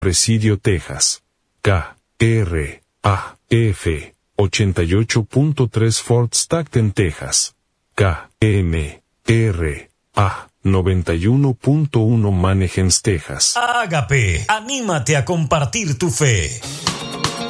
Presidio, Texas. K.R.A.F. 88.3 Fort Stockton, Texas. K.M.R.A. 91.1 Manheim, Texas. Ágape, anímate a compartir tu fe.